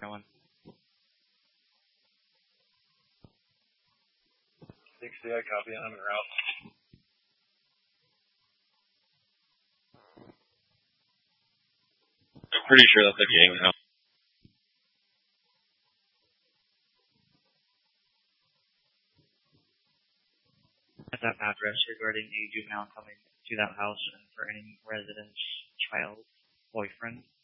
Going. 60, I copy. I'm en route. I'm pretty sure that's a gang now. At that address regarding a juvenile coming to that house and for any resident's child, boyfriend.